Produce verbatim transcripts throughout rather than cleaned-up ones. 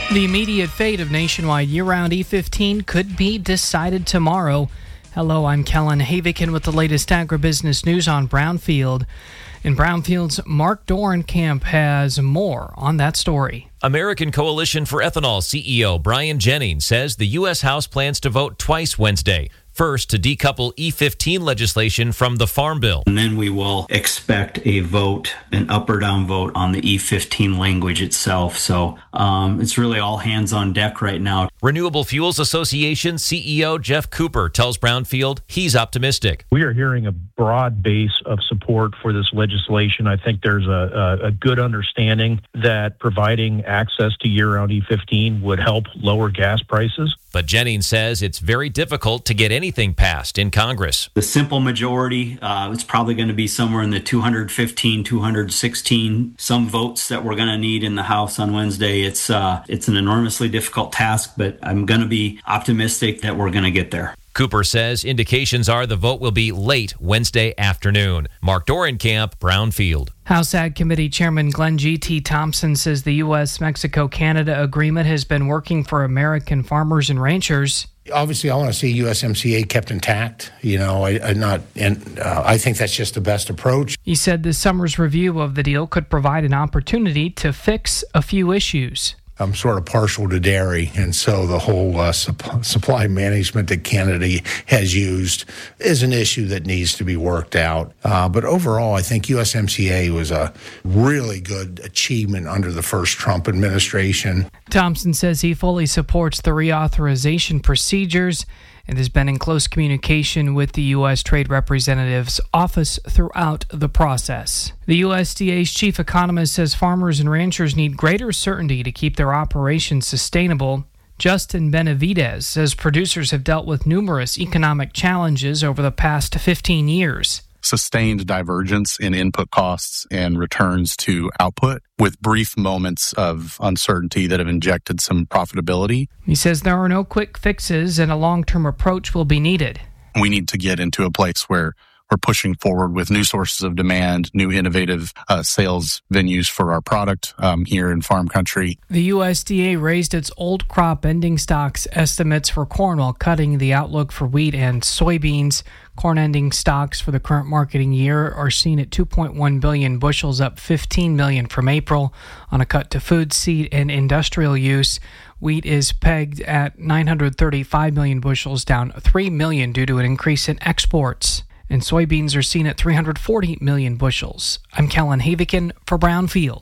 The immediate fate of nationwide year-round E fifteen could be decided tomorrow. Hello, I'm Kellen Havikin with the latest agribusiness news on Brownfield. In Brownfield's Mark Dorenkamp has more on that story. American Coalition for Ethanol C E O Brian Jennings says the U S House plans to vote twice Wednesday. First, to decouple E fifteen legislation from the Farm Bill. And then we will expect a vote, an up or down vote on the E fifteen language itself. So um, it's really all hands on deck right now. Renewable Fuels Association C E O Jeff Cooper tells Brownfield he's optimistic. We are hearing a broad base of support for this legislation. I think there's a, a, a good understanding that providing access to year-round E fifteen would help lower gas prices. But Jennings says it's very difficult to get anything passed in Congress. The simple majority, uh, it's probably going to be somewhere in the two hundred fifteen, two hundred sixteen, some votes that we're going to need in the House on Wednesday. It's uh, it's an enormously difficult task, but I'm going to be optimistic that we're going to get there. Cooper says indications are the vote will be late Wednesday afternoon. Mark Dorenkamp, Brownfield. House Ag Committee Chairman Glenn G T. Thompson says the U S Mexico Canada agreement has been working for American farmers and ranchers. Obviously, I want to see U S M C A kept intact. You know, I, I not, and uh, I think that's just the best approach. He said this summer's review of the deal could provide an opportunity to fix a few issues. I'm sort of partial to dairy, and so the whole uh, sup- supply management that Canada has used is an issue that needs to be worked out. Uh, but overall, I think U S M C A was a really good achievement under the first Trump administration. Thompson says he fully supports the reauthorization procedures and has been in close communication with the U S Trade Representative's office throughout the process. The U S D A's chief economist says farmers and ranchers need greater certainty to keep their operations sustainable. Justin Benavidez says producers have dealt with numerous economic challenges over the past fifteen years. Sustained divergence in input costs and returns to output with brief moments of uncertainty that have injected some profitability. He says there are no quick fixes and a long-term approach will be needed. We need to get into a place where we're pushing forward with new sources of demand, new innovative uh, sales venues for our product um, here in farm country. The U S D A raised its old crop ending stocks estimates for corn while cutting the outlook for wheat and soybeans. Corn ending stocks for the current marketing year are seen at two point one billion bushels, up fifteen million from April, on a cut to food, seed, and industrial use. Wheat is pegged at nine hundred thirty-five million bushels, down three million due to an increase in exports. And soybeans are seen at three hundred forty million bushels. I'm Kellen Havikin for Brownfield.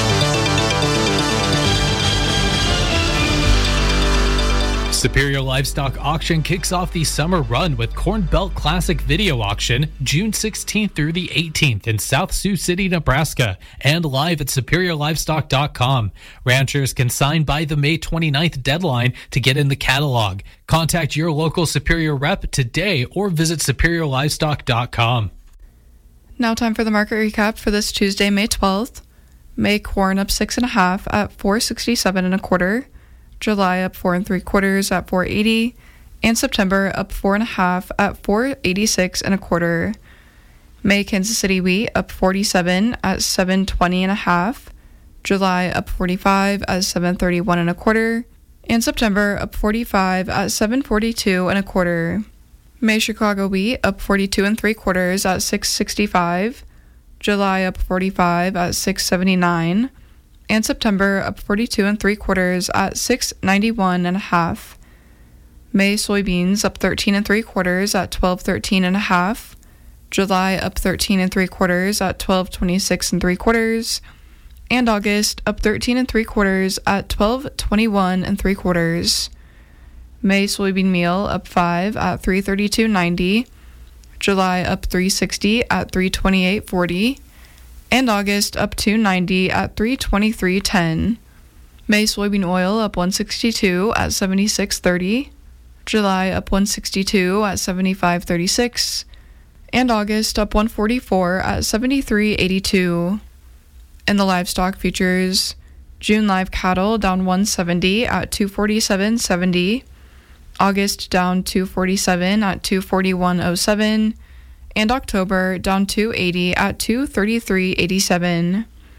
Superior Livestock Auction kicks off the summer run with Corn Belt Classic Video Auction June sixteenth through the eighteenth in South Sioux City, Nebraska, and live at superior livestock dot com. Ranchers can sign by the May twenty-ninth deadline to get in the catalog. Contact your local Superior rep today or visit superior livestock dot com. Now time for the market recap for this Tuesday, May twelfth. May corn up six and a half at four sixty-seven and a quarter. July up four and three quarters at four eighty, and September up four and a half at four eighty-six and a quarter. May Kansas City wheat up forty-seven at seven twenty and a half. July up forty-five at seven thirty-one and a quarter, and September up forty-five at seven forty-two and a quarter. May Chicago wheat up forty-two and three quarters at six sixty-five. July up forty-five at six seventy-nine. And September up forty-two and three quarters at six ninety-one and a half. May soybeans up thirteen and three quarters at twelve thirteen and a half. July up thirteen and three quarters at twelve twenty-six and three quarters. And August up thirteen and three quarters at twelve twenty-one and three quarters. May soybean meal up five at three thirty-two ninety. July up three sixty at three twenty-eight forty. And August up two ninety at three twenty-three ten. May soybean oil up one sixty-two at seventy-six thirty. July up one sixty-two at seventy-five thirty-six. And August up one forty-four at seventy-three eighty-two. In the livestock futures, June live cattle down one seventy at two forty-seven seventy. August down two forty-seven at two forty-one oh seven. And October down two eighty at two thirty-three eighty-seven.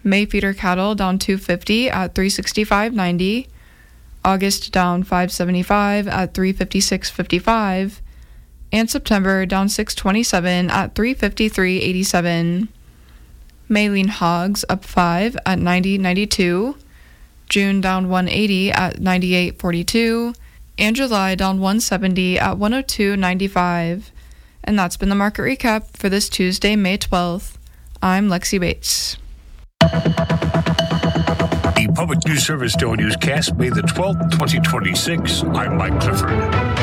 May feeder cattle down two fifty at three sixty-five ninety. August down five seventy-five at three fifty-six fifty-five. And September down six twenty-seven at three fifty-three eighty-seven. May lean hogs up five at ninety ninety-two. June down one eighty at ninety-eight forty-two. And July down one seventy at one oh two ninety-five. And that's been the market recap for this Tuesday, May twelfth. I'm Lexi Bates. The Public News Service Daily Newscast, May the twelfth, twenty twenty-six. I'm Mike Clifford.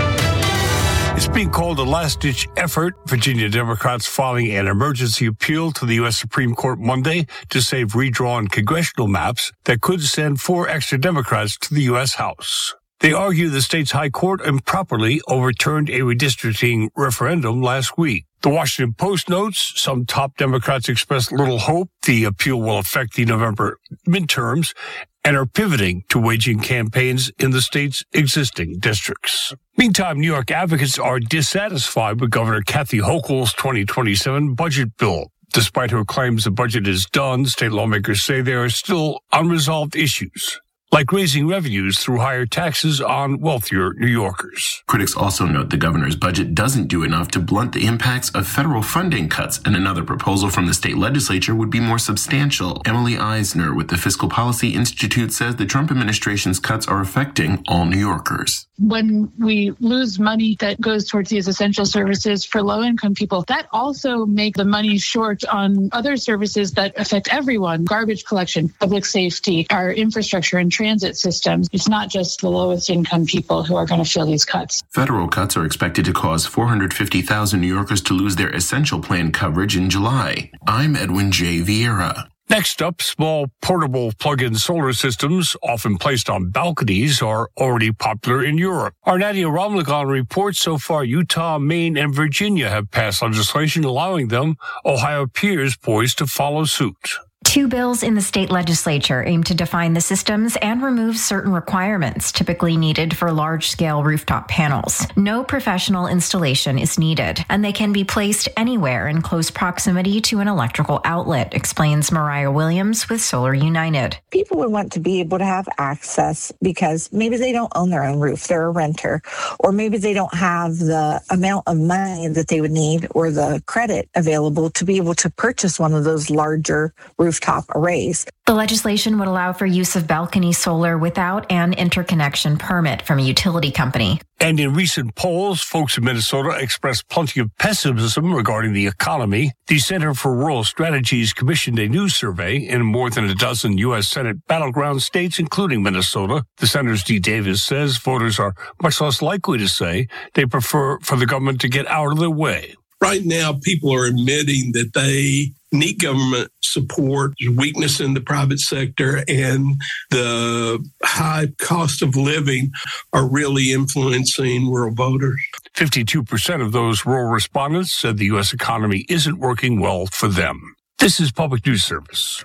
It's being called a last-ditch effort. Virginia Democrats filing an emergency appeal to the U S Supreme Court Monday to save redrawn congressional maps that could send four extra Democrats to the U S House. They argue the state's high court improperly overturned a redistricting referendum last week. The Washington Post notes some top Democrats expressed little hope the appeal will affect the November midterms and are pivoting to waging campaigns in the state's existing districts. Meantime, New York advocates are dissatisfied with Governor Kathy Hochul's twenty twenty-seven budget bill. Despite her claims the budget is done, state lawmakers say there are still unresolved issues, like raising revenues through higher taxes on wealthier New Yorkers. Critics also note the governor's budget doesn't do enough to blunt the impacts of federal funding cuts, and another proposal from the state legislature would be more substantial. Emily Eisner with the Fiscal Policy Institute says the Trump administration's cuts are affecting all New Yorkers. When we lose money that goes towards these essential services for low-income people, that also makes the money short on other services that affect everyone. Garbage collection, public safety, our infrastructure and transit systems. It's not just the lowest income people who are going to feel these cuts. Federal cuts are expected to cause four hundred fifty thousand New Yorkers to lose their essential plan coverage in July. I'm Edwin J. Vieira. Next up, small portable plug-in solar systems, often placed on balconies, are already popular in Europe. Our Nadia Ramlagan reports so far Utah, Maine, and Virginia have passed legislation allowing them. Ohio appears poised to follow suit. Two bills in the state legislature aim to define the systems and remove certain requirements typically needed for large-scale rooftop panels. No professional installation is needed, and they can be placed anywhere in close proximity to an electrical outlet, explains Mariah Williams with Solar United. People would want to be able to have access because maybe they don't own their own roof, they're a renter, or maybe they don't have the amount of money that they would need or the credit available to be able to purchase one of those larger rooftops. Top arrays. The legislation would allow for use of balcony solar without an interconnection permit from a utility company. And in recent polls, folks in Minnesota expressed plenty of pessimism regarding the economy. The Center for Rural Strategies commissioned a new survey in more than a dozen U S Senate battleground states, including Minnesota. The Center's Dee Davis says voters are much less likely to say they prefer for the government to get out of their way. Right now, people are admitting that they need government support, weakness in the private sector, and the high cost of living are really influencing rural voters. fifty-two percent of those rural respondents said the U S economy isn't working well for them. This is Public News Service.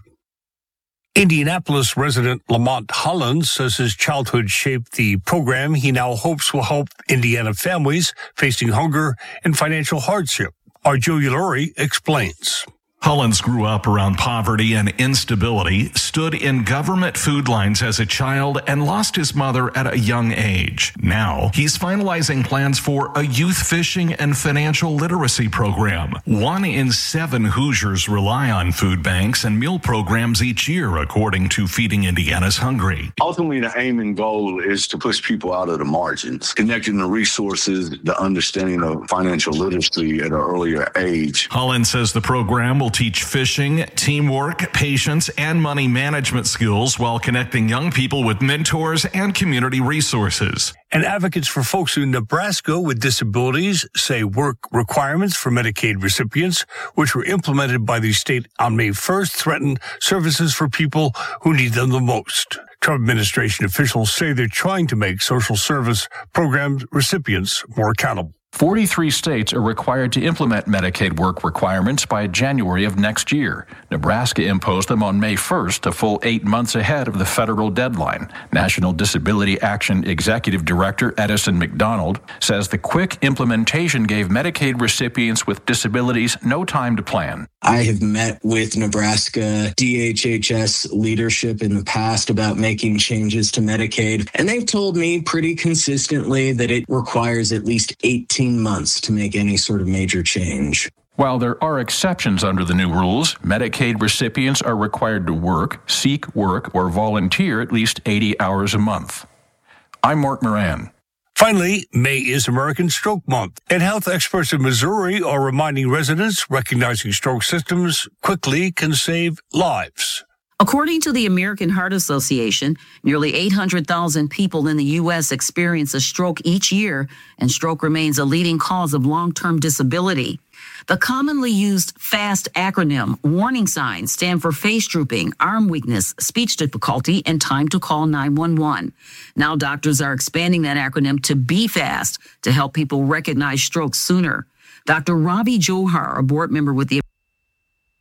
Indianapolis resident Lamont Hollins says his childhood shaped the program he now hopes will help Indiana families facing hunger and financial hardship. Our Joe Uluri explains. Hollins grew up around poverty and instability, stood in government food lines as a child, and lost his mother at a young age. Now, he's finalizing plans for a youth fishing and financial literacy program. One in seven Hoosiers rely on food banks and meal programs each year, according to Feeding Indiana's Hungry. Ultimately, the aim and goal is to push people out of the margins, connecting the resources, the understanding of financial literacy at an earlier age. Hollins says the program will teach fishing, teamwork, patience, and money management skills while connecting young people with mentors and community resources. And advocates for folks in Nebraska with disabilities say work requirements for Medicaid recipients, which were implemented by the state on May first, threaten services for people who need them the most. Trump administration officials say they're trying to make social service programs recipients more accountable. forty-three states are required to implement Medicaid work requirements by January of next year. Nebraska imposed them on May first, a full eight months ahead of the federal deadline. National Disability Action Executive Director Edison McDonald says the quick implementation gave Medicaid recipients with disabilities no time to plan. I have met with Nebraska D H H S leadership in the past about making changes to Medicaid, and they've told me pretty consistently that it requires at least eighteen months to make any sort of major change. While there are exceptions under the new rules, Medicaid recipients are required to work, seek work, or volunteer at least eighty hours a month. I'm Mark Moran. Finally, May is American Stroke Month, and health experts in Missouri are reminding residents recognizing stroke symptoms quickly can save lives. According to the American Heart Association, nearly eight hundred thousand people in the U S experience a stroke each year, and stroke remains a leading cause of long-term disability. The commonly used FAST acronym warning signs stand for face drooping, arm weakness, speech difficulty, and time to call nine one one. Now doctors are expanding that acronym to B FAST to help people recognize strokes sooner. Doctor Ravi Johar, a board member with the